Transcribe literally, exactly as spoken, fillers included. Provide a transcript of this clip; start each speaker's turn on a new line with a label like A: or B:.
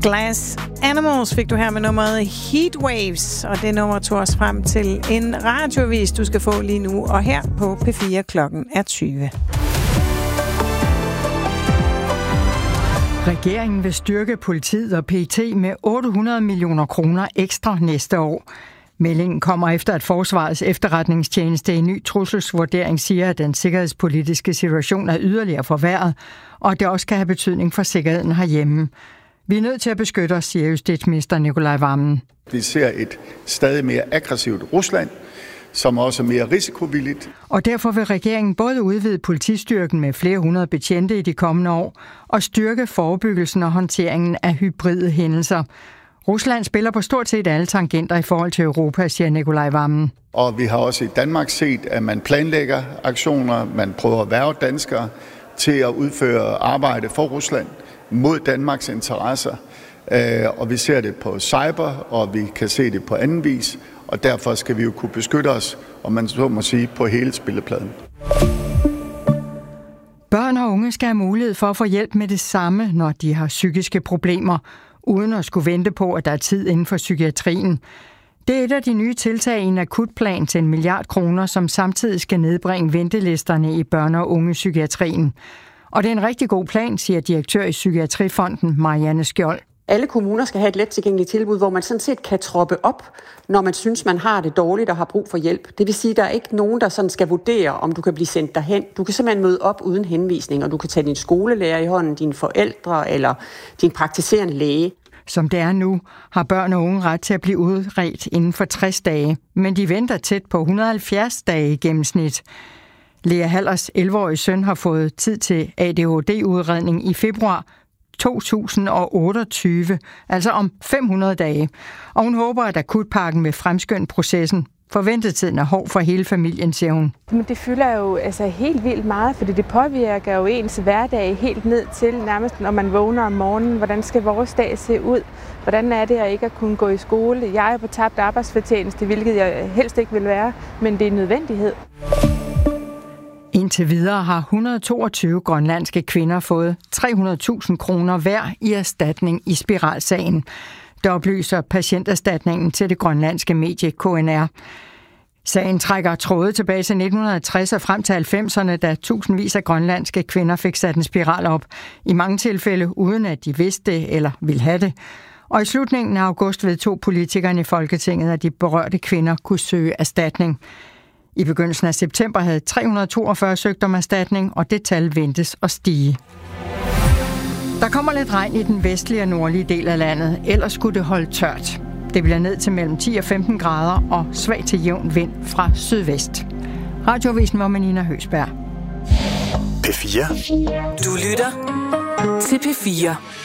A: Glass Animals fik du her med nummeret Heatwaves, og det nummer tog os frem til en radiovis, du skal få lige nu, og her på P fire klokken er tyve.
B: Regeringen vil styrke politiet og P E T med otte hundrede millioner kroner ekstra næste år. Meldingen kommer efter, at Forsvarets efterretningstjeneste i en ny trusselsvurdering siger, at den sikkerhedspolitiske situation er yderligere forværret, og at det også kan have betydning for sikkerheden herhjemme. Vi er nødt til at beskytte os, siger justitsminister Nicolai Wammen.
C: Vi ser et stadig mere aggressivt Rusland, som også er mere risikovilligt.
B: Og derfor vil regeringen både udvide politistyrken med flere hundrede betjente i de kommende år, og styrke forebyggelsen og håndteringen af hybride hændelser. Rusland spiller på stort set alle tangenter i forhold til Europa, siger Nicolai Wammen.
C: Og vi har også i Danmark set, at man planlægger aktioner, man prøver at hverve danskere til at udføre arbejde for Rusland mod Danmarks interesser. Og vi ser det på cyber, og vi kan se det på anden vis, og derfor skal vi jo kunne beskytte os, og man så må sige, på hele spillepladen.
B: Børn og unge skal have mulighed for at få hjælp med det samme, når de har psykiske problemer, uden at skulle vente på, at der er tid inden for psykiatrien. Det er et af de nye tiltag i en akutplan til en milliard kroner, som samtidig skal nedbringe ventelisterne i børne- og ungepsykiatrien. Og det er en rigtig god plan, siger direktør i Psykiatrifonden Marianne Skjold.
D: Alle kommuner skal have et let tilgængeligt tilbud, hvor man sådan set kan troppe op, når man synes, man har det dårligt og har brug for hjælp. Det vil sige, at der er ikke nogen, der sådan skal vurdere, om du kan blive sendt derhen. Du kan simpelthen møde op uden henvisning, og du kan tage din skolelærer i hånden, dine forældre eller din praktiserende læge.
B: Som det er nu, har børn og unge ret til at blive udredt inden for tres dage, men de venter tæt på et hundrede og halvfjerds dage i gennemsnit. Lea Hallers elleve-årige søn har fået tid til A D H D-udredning i februar to tusind og otteogtyve, altså om fem hundrede dage. Og hun håber, at akutpakken vil fremskynde processen. Forventetiden er hård for hele familien, siger hun.
E: Men det fylder jo altså helt vildt meget, fordi det påvirker jo ens hverdag helt ned til nærmest, når man vågner om morgenen. Hvordan skal vores dag se ud? Hvordan er det at ikke at kunne gå i skole? Jeg er på tabt arbejdsfortjeneste, hvilket jeg helst ikke vil være, men det er en nødvendighed.
B: Indtil videre har et hundrede og toogtyve grønlandske kvinder fået tre hundrede tusind kroner hver i erstatning i spiralsagen. Det oplyser patienterstatningen til det grønlandske medie K N R. Sagen trækker tråde tilbage til nitten tres og frem til halvfemserne, da tusindvis af grønlandske kvinder fik sat en spiral op. I mange tilfælde uden at de vidste det eller ville have det. Og i slutningen af august vedtog politikerne i Folketinget, at de berørte kvinder kunne søge erstatning. I begyndelsen af september havde tre hundrede og toogfyrre søgt om erstatning, og det tal ventes at stige. Der kommer lidt regn i den vestlige og nordlige del af landet, ellers skulle det holde tørt. Det bliver ned til mellem ti og femten grader og svag til jævn vind fra sydvest. Radioavisen var med Nina Høsberg.
F: P fire.
G: Du lytter til P fire.